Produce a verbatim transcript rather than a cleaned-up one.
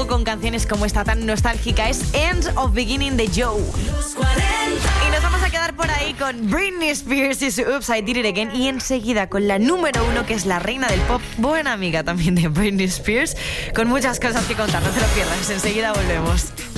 nuevo con canciones como esta tan nostálgica. Es End of Beginning de Joe. Y nos vamos a quedar por ahí con Britney Spears y su Oops, I Did It Again. Y enseguida con la número uno, que es la reina del pop, buena amiga también de Britney Spears, con muchas cosas que contar. No te lo pierdas, enseguida volvemos.